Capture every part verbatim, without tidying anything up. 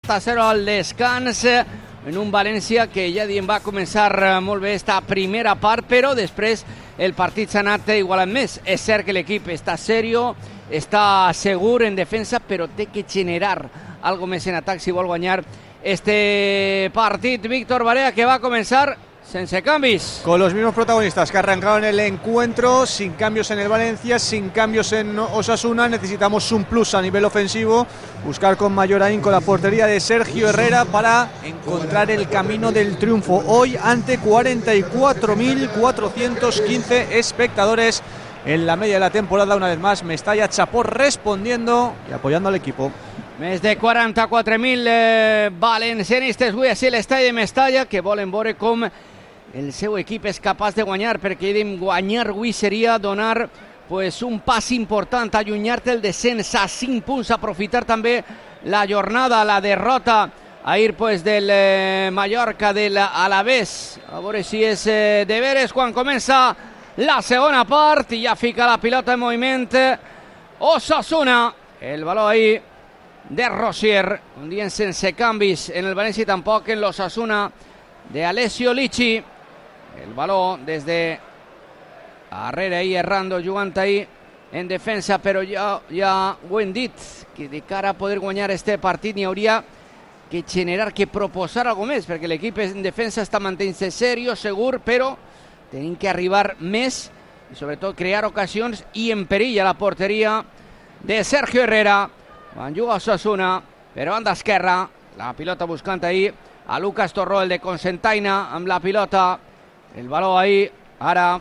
empata a zero al descans en un València que ja diem va començar molt bé esta primera part, però després el partit s'ha anat igualant més. És cert que l'equip està serio, està segur en defensa, però té que generar algo més en atac si vol guanyar este partit. Víctor Barea, que va a comenzar sense cambios. Con los mismos protagonistas que arrancaron el encuentro, sin cambios en el Valencia, sin cambios en Osasuna. Necesitamos un plus a nivel ofensivo, buscar con mayor ahínco la portería de Sergio Herrera para encontrar el camino del triunfo hoy ante cuarenta y cuatro mil cuatrocientos quince espectadores en la media de la temporada. Una vez más, Mestalla Chapó respondiendo y apoyando al equipo. Més de quaranta-quatre mil eh, valencianistes avui així a l'estadi de Mestalla, que volen veure com el seu equip és capaç de guanyar, perquè guanyar avui seria donar pues, un pas important, allunyar-te el descens a cinc punts, aprofitar també la jornada, la derrota ahir pues, del eh, Mallorca, del Alavés. A veure si és eh, de veres quan comença la segona part i ja fica la pilota en moviment Osasuna. El baló ahí de Rosier, un día sense canvis en el Valencia, tampoc en l'Osasuna de Alessio Lichi. El balón desde darrere ahí errando, jugant ahí en defensa, però ja, ja ho hem dit, que de cara a poder guanyar este partit n'hi hauria que generar, que proposar algo més, perquè l'equip en defensa està mantenint-se serio, segur, però tenim que arribar més i sobretot crear ocasions i en perill a la porteria de Sergio Herrera. Van juga Osasuna, però banda esquerra, la pilota buscant ahí a Lucas Torró, el de Cocentaina, amb la pilota, el baló ahí, ara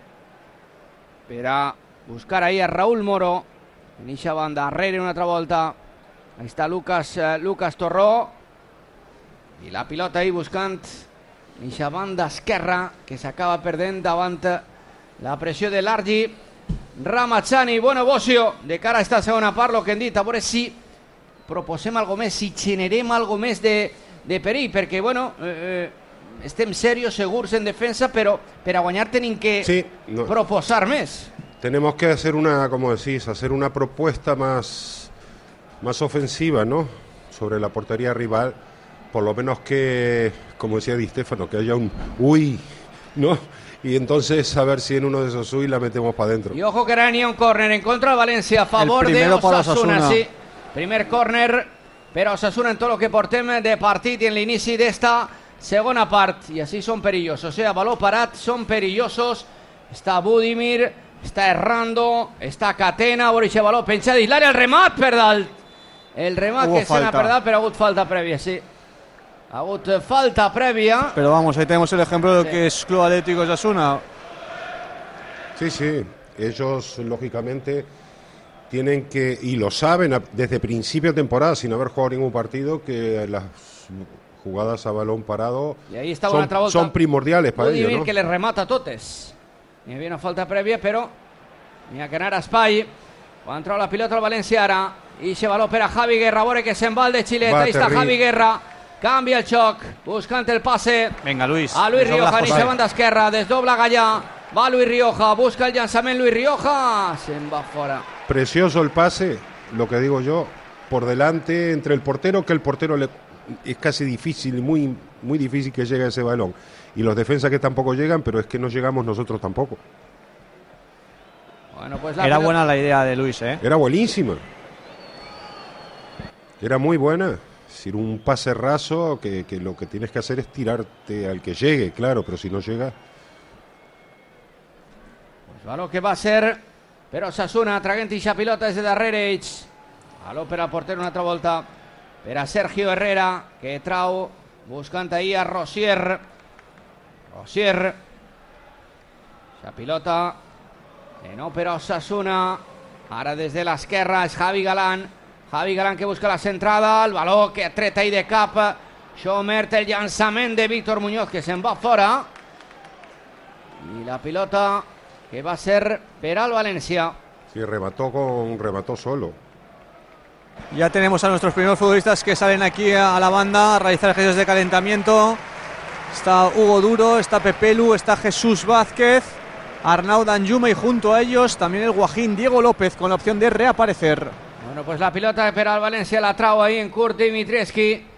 per a buscar ahí a Raúl Moro, en eixa banda, darrere una altra volta, ahí està Lucas, eh, Lucas Torró, i la pilota ahí buscant en eixa banda esquerra, que s'acaba perdent davant la pressió de l'Argi. Ramazani, bueno, Bocio, de cara a esta segona part, lo que hem dit, a veure si proposem algo més, si generem algo més de, de perill, perquè, bueno, eh, estem serios, segurs en defensa, però per a guanyar tenim que sí, no. proposar més. Tenemos que hacer una, como decís, hacer una propuesta más, más ofensiva, ¿no? Sobre la portería rival, por lo menos que, como decía Di Stéfano, que haya un uy, ¿no? Y entonces a ver si en uno de esos uy la metemos para adentro. Y ojo que era ni un córner en contra de Valencia a favor de Osasuna, Osasuna. Sí. Primer córner per a Osasuna en tot el que portem de partit i en l'inici d'esta segona part. I així són perillosos, o sea, baló parat, són perillosos. Està Budimir, està Errando, està Catena, veure aquest baló penjat dins l'àrea, el remat per dalt. El remat Hubo que se n'ha per dalt, però ha hagut falta prèvia, sí. Ha hagut falta previa. Pero vamos, ahí tenemos el ejemplo de lo sí. que es Club Atlético Osasuna. Sí, sí, ellos lógicamente tienen que, y lo saben desde principio de temporada, sin haber jugado ningún partido, que las jugadas a balón parado y ahí está son, volta, son primordiales para ellos, ¿no? Que les remata a totes. Hi havia una falta prèvia, però n'hi ha que anar a espai. Quan trau la pilota al València ara, i se baló per a Javi Guerra, a veure que se'n va el de Xileta, ahí està Javi Guerra. Cambia el xoc, buscant el passe Venga, Luis, a Luis Rioja, ni se banda esquerra, desdobla Gallà, va Luis Rioja, busca el llançament Luis Rioja, se'n va fora. Precioso el pase, lo que digo yo, por delante entre el portero, que el portero le, es casi difícil, muy, muy difícil que llegue ese balón, y los defensas que tampoco llegan, pero es que no llegamos nosotros tampoco. Bueno, pues la Era buena la idea de Luis, ¿eh? Era buenísima. Era muy buena. Es decir, un pase raso que, que lo que tienes que hacer es tirarte al que llegue, claro, pero si no llega... Pues baló que va a ser per Osasuna, traguent ixa pilota des de darrere ells. Baló per al porter una altra volta per a Sergio Herrera, que trau buscant ahí a Rosier. Rosier. Ixa pilota de nou per a Osasuna. Ara des de l'esquerra és Javi Galán. Javi Galán que busca la centrada, el baló que ha tret ahí de cap Schomert, el llançament de Víctor Muñoz que se'n va fora i la pilota que va ser per al València. Sí, remató, con, remató solo. Ya tenemos a nuestros primeros futbolistas que salen aquí a la banda a realizar ejercicios de calentamiento. Está Hugo Duro, está Pepelu, está Jesús Vázquez, Arnau Danjuma y junto a ellos también el guajín Diego López con la opción de reaparecer. Bueno, pues la pilota per al València la trau ahí en curt Dimitrievski.